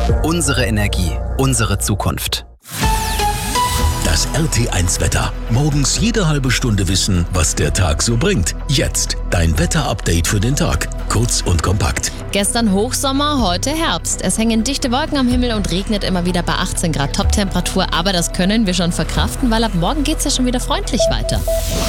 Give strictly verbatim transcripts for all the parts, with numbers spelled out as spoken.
Unsere Energie, unsere Zukunft. Das R T eins Wetter. Morgens jede halbe Stunde wissen, was der Tag so bringt. Jetzt dein Wetterupdate für den Tag. Kurz und kompakt. Gestern Hochsommer, heute Herbst. Es hängen dichte Wolken am Himmel und regnet immer wieder bei achtzehn Grad Toptemperatur. Aber das können wir schon verkraften, weil ab morgen geht es ja schon wieder freundlich weiter.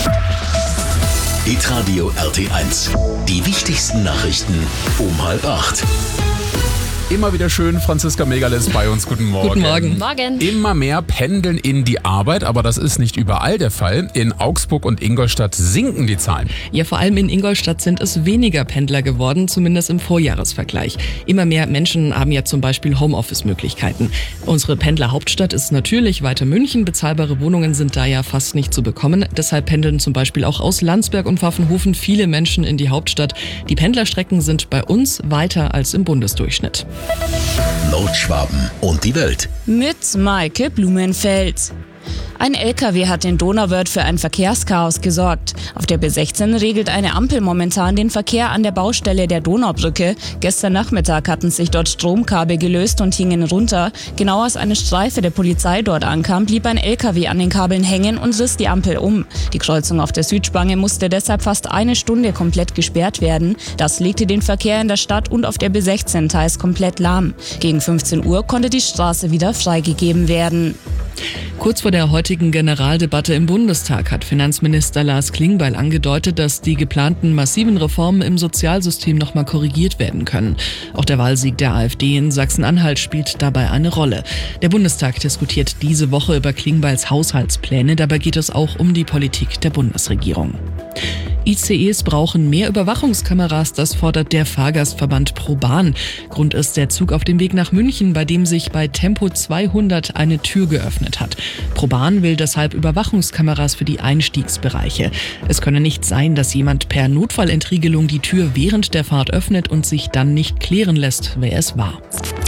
Hitradio R T eins. Die wichtigsten Nachrichten um halb acht. Immer wieder schön, Franziska Megale ist bei uns. Guten Morgen. Guten Morgen. Morgen. Immer mehr pendeln in die Arbeit, aber das ist nicht überall der Fall. In Augsburg und Ingolstadt sinken die Zahlen. Ja, vor allem in Ingolstadt sind es weniger Pendler geworden, zumindest im Vorjahresvergleich. Immer mehr Menschen haben ja zum Beispiel Homeoffice-Möglichkeiten. Unsere Pendlerhauptstadt ist natürlich weiter München. Bezahlbare Wohnungen sind da ja fast nicht zu bekommen. Deshalb pendeln zum Beispiel auch aus Landsberg und Pfaffenhofen viele Menschen in die Hauptstadt. Die Pendlerstrecken sind bei uns weiter als im Bundesdurchschnitt. Nordschwaben und die Welt. Mit Maike Blumenfeld. Ein L K W hat in Donauwörth für ein Verkehrschaos gesorgt. Auf der B sechzehn regelt eine Ampel momentan den Verkehr an der Baustelle der Donaubrücke. Gestern Nachmittag hatten sich dort Stromkabel gelöst und hingen runter. Genau als eine Streife der Polizei dort ankam, blieb ein L K W an den Kabeln hängen und riss die Ampel um. Die Kreuzung auf der Südspange musste deshalb fast eine Stunde komplett gesperrt werden. Das legte den Verkehr in der Stadt und auf der B sechzehn teils komplett lahm. Gegen fünfzehn Uhr konnte die Straße wieder freigegeben werden. Kurz vor der heutigen Generaldebatte im Bundestag hat Finanzminister Lars Klingbeil angedeutet, dass die geplanten massiven Reformen im Sozialsystem nochmal korrigiert werden können. Auch der Wahlsieg der AfD in Sachsen-Anhalt spielt dabei eine Rolle. Der Bundestag diskutiert diese Woche über Klingbeils Haushaltspläne. Dabei geht es auch um die Politik der Bundesregierung. I C Es brauchen mehr Überwachungskameras, das fordert der Fahrgastverband ProBahn. Grund ist der Zug auf dem Weg nach München, bei dem sich bei Tempo zweihundert eine Tür geöffnet hat. ProBahn will deshalb Überwachungskameras für die Einstiegsbereiche. Es könne nicht sein, dass jemand per Notfallentriegelung die Tür während der Fahrt öffnet und sich dann nicht klären lässt, wer es war.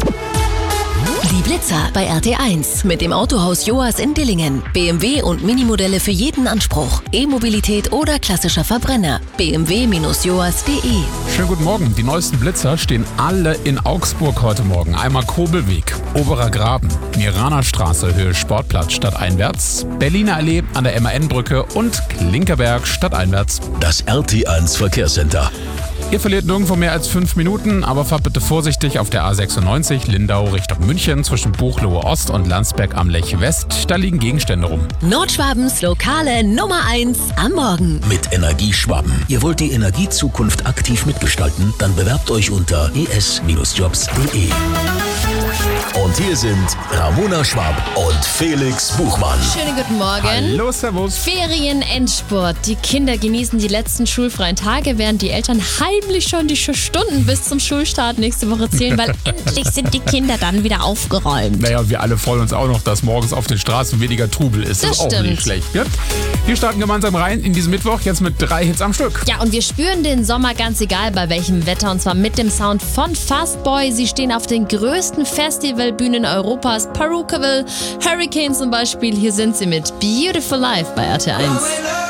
Die Blitzer bei R T eins mit dem Autohaus Joas in Dillingen. B M W und Minimodelle für jeden Anspruch. E-Mobilität oder klassischer Verbrenner. b m w Bindestrich joas Punkt de. Schönen guten Morgen. Die neuesten Blitzer stehen alle in Augsburg heute Morgen. Einmal Kobelweg, Oberer Graben, Miranerstraße, Höhe Sportplatz stadteinwärts, Berliner Allee an der M A N-Brücke und Klinkerberg stadteinwärts. Das R T eins Verkehrscenter. Ihr verliert nirgendwo mehr als fünf Minuten, aber fahrt bitte vorsichtig auf der A sechsundneunzig Lindau Richtung München zwischen Buchloe Ost und Landsberg am Lech West. Da liegen Gegenstände rum. Nordschwabens lokale Nummer eins am Morgen. Mit Energie Schwaben. Ihr wollt die Energiezukunft aktiv mitgestalten? Dann bewerbt euch unter e s Jobs Punkt de. Und hier sind Ramona Schwab und Felix Buchmann. Schönen guten Morgen. Hallo, servus. Ferien-Endspurt. Die Kinder genießen die letzten schulfreien Tage, während die Eltern heimlich schon die Stunden bis zum Schulstart nächste Woche zählen, weil endlich sind die Kinder dann wieder aufgeräumt. Naja, wir alle freuen uns auch noch, dass morgens auf den Straßen weniger Trubel ist. Das ist auch stimmt. nicht schlecht. Ja? Wir starten gemeinsam rein in diesen Mittwoch, jetzt mit drei Hits am Stück. Ja, und wir spüren den Sommer ganz egal bei welchem Wetter, und zwar mit dem Sound von Fastboy. Sie stehen auf den größten Festivalbühnen Europas, Perukaville, Hurricane zum Beispiel. Hier sind sie mit Beautiful Life bei R T eins.